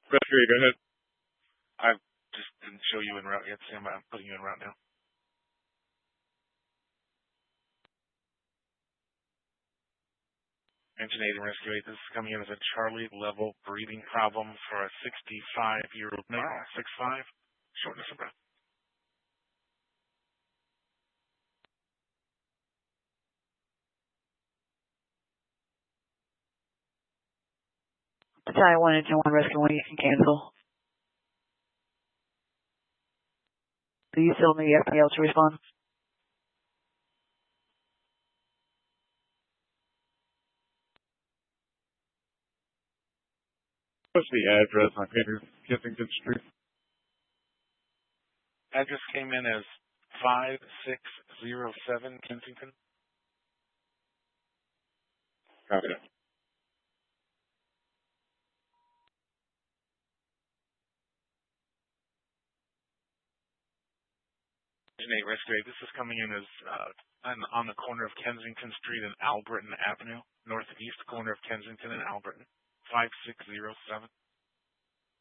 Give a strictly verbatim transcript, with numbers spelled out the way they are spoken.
Rescue, go ahead. I just didn't show you en route yet, Sam. I'm putting you en route now. Engine eight and Rescue eight, this is coming in as a Charlie level breathing problem for a sixty-five-year-old male, six five, shortness of breath. Battalion one, Engine one, Rescue one, you can cancel. Do you still need F P L to respond? What's the address on Kensington Street? Address came in as five six zero seven Kensington. Copy that. Engine eight Rescue eight, this is coming in as uh, on, on the corner of Kensington Street and Albritton Avenue, northeast corner of Kensington and Albritton, five six zero seven.